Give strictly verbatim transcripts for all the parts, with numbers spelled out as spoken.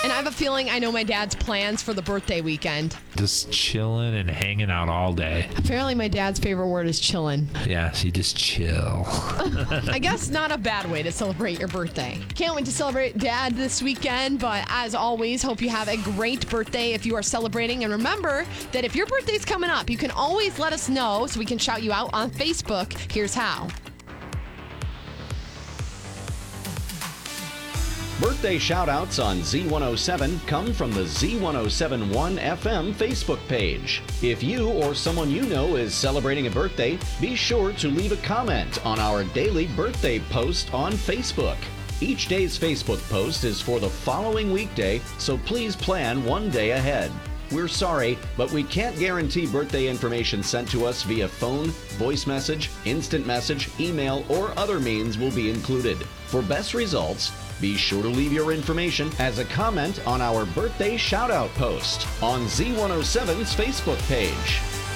And I have a feeling I know my dad's plans for the birthday weekend. Just chilling and hanging out all day. Apparently my dad's favorite word is chillin'. Yeah, so you just chill. I guess not a bad way to celebrate your birthday. Can't wait to celebrate Dad this weekend, but as always, hope you have a great birthday if you are celebrating. And remember that if your birthday's coming up, you can always let us know so we can shout you out on Facebook. Here's how. Birthday shout-outs on Z one oh seven come from the Z ten seventy-one F M Facebook page. If you or someone you know is celebrating a birthday, be sure to leave a comment on our daily birthday post on Facebook. Each day's Facebook post is for the following weekday, so please plan one day ahead. We're sorry, but we can't guarantee birthday information sent to us via phone, voice message, instant message, email, or other means will be included. For best results, be sure to leave your information as a comment on our birthday shout-out post on Z one oh seven's Facebook page.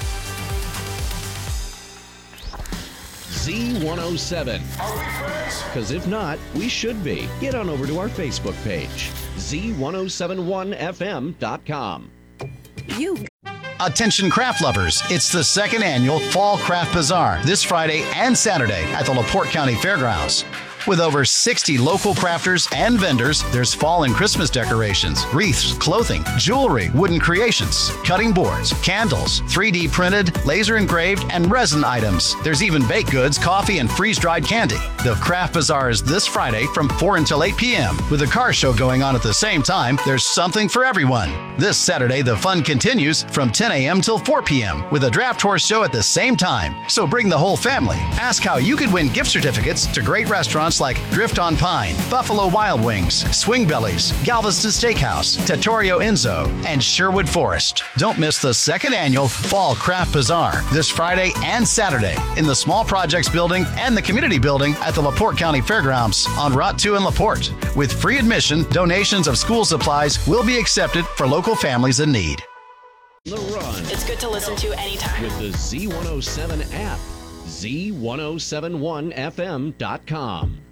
Z one oh seven. Are we friends? Because if not, we should be. Get on over to our Facebook page, Z ten seventy-one F M dot com. You. Attention craft lovers, it's the second annual Fall Craft Bazaar this Friday and Saturday at the LaPorte County Fairgrounds. With over sixty local crafters and vendors, there's fall and Christmas decorations, wreaths, clothing, jewelry, wooden creations, cutting boards, candles, three D printed, laser engraved, and resin items. There's even baked goods, coffee, and freeze-dried candy. The Craft Bazaar is this Friday from four until eight p.m. With a car show going on at the same time, there's something for everyone. This Saturday, the fun continues from ten a.m. till four p.m. with a draft horse show at the same time. So bring the whole family. Ask how you could win gift certificates to great restaurants like Drift on Pine, Buffalo Wild Wings, Swing Bellies, Galveston Steakhouse, Trattoria Enzo, and Sherwood Forest. Don't miss the second annual Fall Craft Bazaar this Friday and Saturday in the Small Projects Building and the Community Building at the LaPorte County Fairgrounds on Route two in LaPorte. With free admission, donations of school supplies will be accepted for local families in need. The Run. It's good to listen to anytime. With the Z one oh seven app, Z ten seventy-one F M dot com.